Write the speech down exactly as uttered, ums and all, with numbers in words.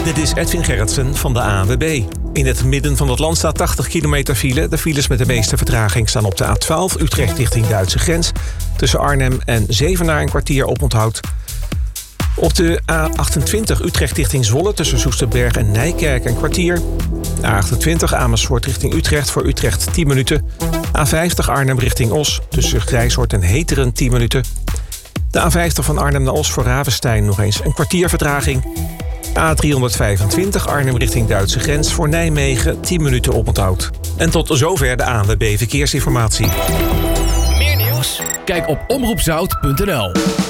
Dit is Edwin Gerritsen van de A N W B. In het midden van het land staat tachtig kilometer file. De files met de meeste vertraging staan op de A twaalf Utrecht richting Duitse grens. Tussen Arnhem en Zevenaar een kwartier oponthoud. Op de A achtentwintig Utrecht richting Zwolle tussen Soesterberg en Nijkerk een kwartier. A achtentwintig Amersfoort richting Utrecht voor Utrecht tien minuten. A vijftig Arnhem richting Os tussen Grijshoort en Heteren tien minuten. De A vijftig van Arnhem naar Os voor Ravenstein nog eens een kwartier vertraging. A driehonderdvijfentwintig Arnhem richting Duitse grens voor Nijmegen tien minuten oponthoud. En tot zover de A N W B Verkeersinformatie. Meer nieuws? Kijk op omroep zout punt n l.